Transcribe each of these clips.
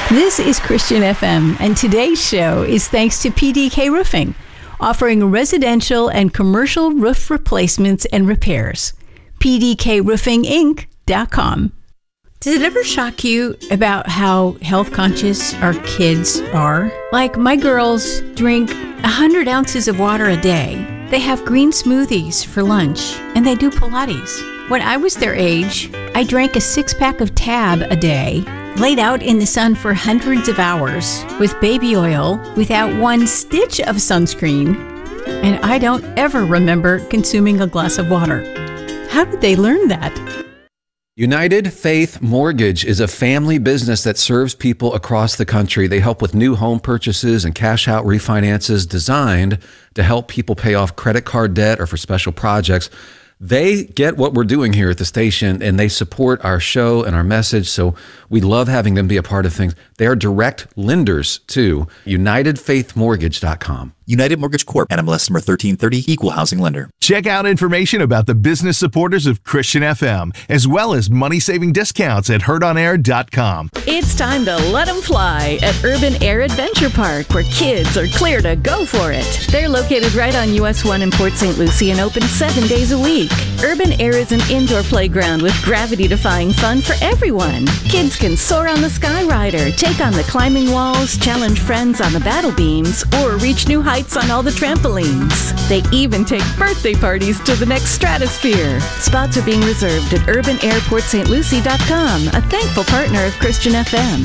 This is Christian FM, and today's show is thanks to PDK Roofing, offering residential and commercial roof replacements and repairs. PDKRoofingInc.com. Does it ever shock you about how health conscious our kids are? Like, my girls drink 100 ounces of water a day. They have green smoothies for lunch, and they do Pilates. When I was their age, I drank a 6-pack of Tab a day, laid out in the sun for hundreds of hours with baby oil without one stitch of sunscreen, and I don't ever remember consuming a glass of water. How did they learn that? United Faith Mortgage is a family business that serves people across the country. They help with new home purchases and cash out refinances designed to help people pay off credit card debt or for special projects. They get what we're doing here at the station, and they support our show and our message, so we love having them be a part of things. They are direct lenders too. UnitedFaithMortgage.com. United Mortgage Corp. NMLS number 1330, Equal Housing Lender. Check out information about the business supporters of Christian FM, as well as money-saving discounts at heardonair.com. It's time to let them fly at Urban Air Adventure Park, where kids are clear to go for it. They're located right on US 1 in Port St. Lucie and open 7 days a week. Urban Air is an indoor playground with gravity-defying fun for everyone. Kids can soar on the Skyrider, take on the climbing walls, challenge friends on the battle beams, or reach new heights on all the trampolines. They even take birthday parties to the next stratosphere. Spots are being reserved at urbanairportstlucie.com, a thankful partner of Christian FM.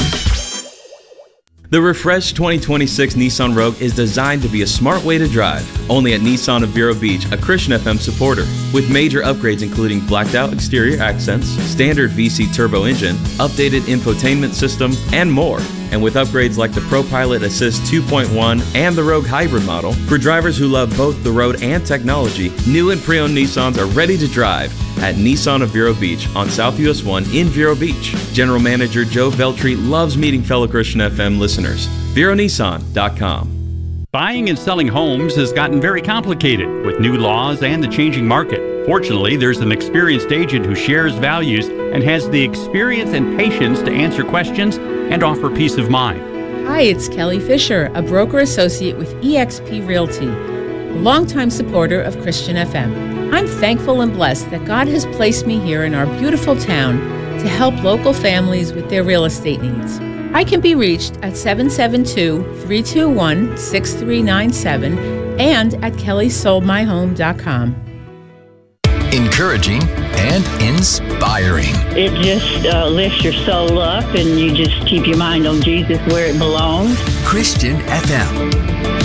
The refreshed 2026 Nissan Rogue is designed to be a smart way to drive. Only at Nissan of Vero Beach, a Christian FM supporter. With major upgrades including blacked out exterior accents, standard VC turbo engine, updated infotainment system, and more. And with upgrades like the ProPilot Assist 2.1 and the Rogue Hybrid model, for drivers who love both the road and technology, new and pre-owned Nissans are ready to drive at Nissan of Vero Beach on South US 1 in Vero Beach. General Manager Joe Veltri loves meeting fellow Christian FM listeners. VeroNissan.com. Buying and selling homes has gotten very complicated with new laws and the changing market. Fortunately, there's an experienced agent who shares values and has the experience and patience to answer questions and offer peace of mind. Hi, it's Kelly Fisher, a broker associate with eXp Realty, a longtime supporter of Christian FM. I'm thankful and blessed that God has placed me here in our beautiful town to help local families with their real estate needs. I can be reached at 772-321-6397 and at kellysoldmyhome.com. Encouraging and inspiring. It just lifts your soul up, and you just keep your mind on Jesus where it belongs. Christian FM.